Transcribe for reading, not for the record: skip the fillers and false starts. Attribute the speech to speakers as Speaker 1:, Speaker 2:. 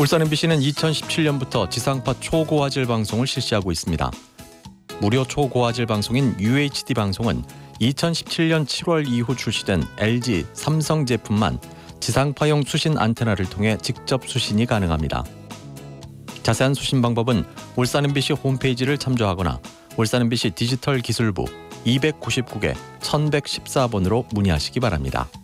Speaker 1: 울산 MBC는 2017년부터 지상파 초고화질 방송을 실시하고 있습니다. 무료 초고화질 방송인 UHD 방송은 2017년 7월 이후 출시된 LG, 삼성 제품만 지상파용 수신 안테나를 통해 직접 수신이 가능합니다. 자세한 수신 방법은 울산 MBC 홈페이지를 참조하거나 울산 MBC 디지털 기술부 299개 1114번으로 문의하시기 바랍니다.